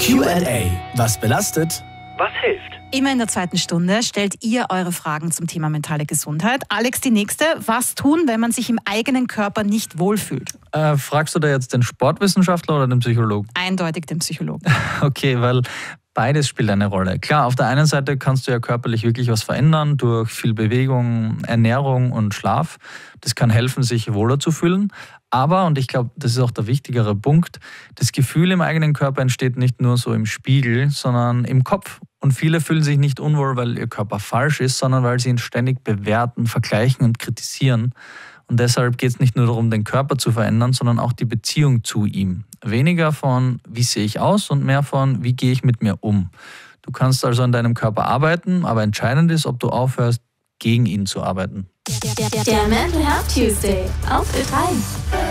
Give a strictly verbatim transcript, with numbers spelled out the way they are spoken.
Q and A. Was belastet? Was hilft? Immer in der zweiten Stunde stellt ihr eure Fragen zum Thema mentale Gesundheit. Alex, die nächste. Was tun, wenn man sich im eigenen Körper nicht wohlfühlt? Äh, fragst du da jetzt den Sportwissenschaftler oder den Psychologen? Eindeutig den Psychologen. Okay, weil beides spielt eine Rolle. Klar, auf der einen Seite kannst du ja körperlich wirklich was verändern durch viel Bewegung, Ernährung und Schlaf. Das kann helfen, sich wohler zu fühlen. Aber, und ich glaube, das ist auch der wichtigere Punkt, das Gefühl im eigenen Körper entsteht nicht nur so im Spiegel, sondern im Kopf. Und viele fühlen sich nicht unwohl, weil ihr Körper falsch ist, sondern weil sie ihn ständig bewerten, vergleichen und kritisieren. Und deshalb geht es nicht nur darum, den Körper zu verändern, sondern auch die Beziehung zu ihm. Weniger von, wie sehe ich aus, und mehr von, wie gehe ich mit mir um. Du kannst also an deinem Körper arbeiten, aber entscheidend ist, ob du aufhörst, gegen ihn zu arbeiten. Der Mental Health Tuesday auf Ö drei.